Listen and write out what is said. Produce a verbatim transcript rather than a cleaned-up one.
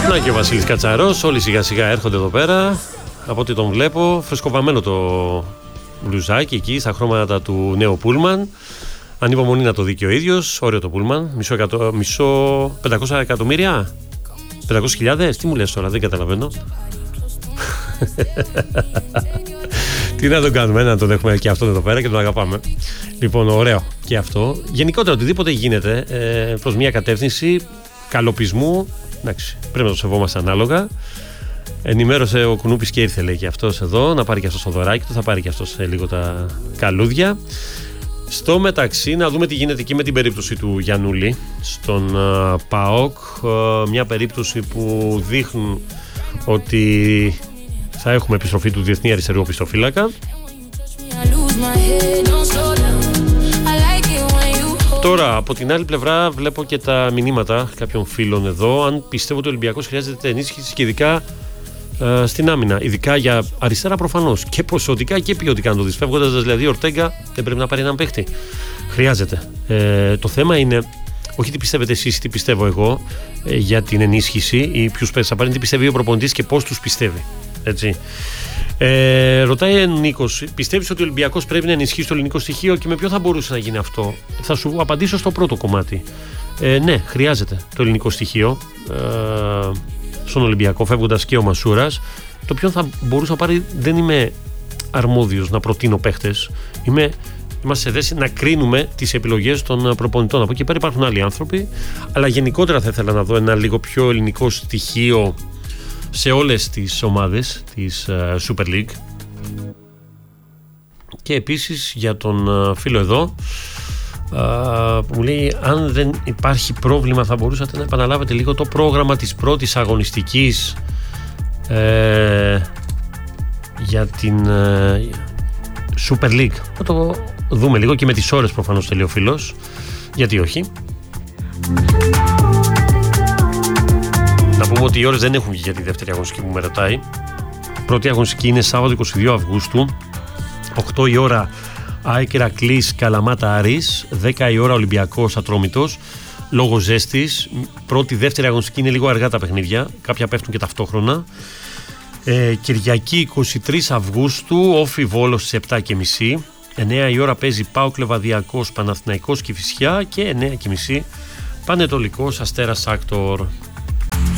Να και ο Βασίλης Κατσαρός, όλοι σιγά σιγά έρχονται εδώ πέρα. Από ό,τι τον βλέπω, φρεσκοβαμμένο το μπλουζάκι εκεί στα χρώματα του νέου Πούλμαν. Ανυπομονεί να το δει και ο ίδιος. Ωραίο το Πούλμαν. Μισό, εκατο... Μισό... πεντακόσια εκατομμύρια. πεντακόσιες χιλιάδες. Τι μου λες τώρα, δεν καταλαβαίνω. Τι να τον κάνουμε, να τον έχουμε και αυτόν εδώ πέρα και τον αγαπάμε. Λοιπόν, ωραίο και αυτό. Γενικότερα, οτιδήποτε γίνεται ε, προς μια κατεύθυνση καλοπισμού, εντάξει, πρέπει να το σεβόμαστε ανάλογα. Ενημέρωσε ο Κουνούπης και ήρθε, λέει, και αυτός εδώ να πάρει και αυτός το δωράκι του, θα πάρει και αυτός ε, λίγο τα καλούδια. Στο μεταξύ, να δούμε τι γίνεται και με την περίπτωση του Γιαννούλη στον uh, ΠΑΟΚ. Uh, μια περίπτωση που δείχνουν ότι θα έχουμε επιστροφή του διεθνή αριστερού οπισθοφύλακα. Τώρα, από την άλλη πλευρά, βλέπω και τα μηνύματα κάποιων φίλων εδώ. Αν πιστεύω ότι ο Ολυμπιακός χρειάζεται ενίσχυση και ειδικά ε, στην άμυνα. Ειδικά για αριστερά προφανώς. Και ποσοτικά και ποιοτικά. Να το δεις. Φεύγοντας δηλαδή, ο Ορτέγκα δεν πρέπει να πάρει έναν παίχτη. Χρειάζεται. Ε, το θέμα είναι, όχι τι πιστεύετε εσείς, τι πιστεύω εγώ ε, για την ενίσχυση ή ποιους παίχτες θα πάρει, τι πιστεύει ο προπονητής και πώς τους πιστεύει. Έτσι. Ε, ρωτάει ο Νίκος, πιστεύεις ότι ο Ολυμπιακός πρέπει να ενισχύσει το ελληνικό στοιχείο και με ποιο θα μπορούσε να γίνει αυτό? Θα σου απαντήσω στο πρώτο κομμάτι. Ε, ναι, χρειάζεται το ελληνικό στοιχείο ε, στον Ολυμπιακό, φεύγοντας και ο Μασούρας. Το ποιο θα μπορούσε να πάρει, δεν είμαι αρμόδιος να προτείνω παίχτες. Είμαι, είμαστε σε θέση να κρίνουμε τις επιλογές των προπονητών. Από εκεί πέρα υπάρχουν άλλοι άνθρωποι, αλλά γενικότερα θα ήθελα να δω ένα λίγο πιο ελληνικό στοιχείο σε όλες τις ομάδες της uh, Super League. Και επίσης για τον uh, φίλο εδώ uh, που μου λέει, αν δεν υπάρχει πρόβλημα θα μπορούσατε να επαναλάβετε λίγο το πρόγραμμα της πρώτης αγωνιστικής uh, για την uh, Super League. Θα το δούμε λίγο και με τις ώρες προφανώς, τελείω φίλος, γιατί όχι. Να πούμε ότι οι ώρες δεν έχουν βγει για τη δεύτερη αγωνιστική που με ρωτάει. Η πρώτη αγωνιστική είναι Σάββατο είκοσι δύο Αυγούστου, οκτώ η ώρα ΑΕΚ Ηρακλής Καλαμάτα Άρης, δέκα η ώρα Ολυμπιακός Ατρόμητος. Λόγω ζέστης, πρώτη δεύτερη αγωνιστική είναι λίγο αργά τα παιχνίδια, κάποια πέφτουν και ταυτόχρονα. ε, Κυριακή είκοσι τρεις Αυγούστου, Όφι Βόλος στις επτά και μισή. εννέα η ώρα παίζει ΠΑΟΚ Λεβαδιακός Παναθηναϊκός Κηφισιά και εννέα και μισή Πανετολικός Αστέρας Άκτορ.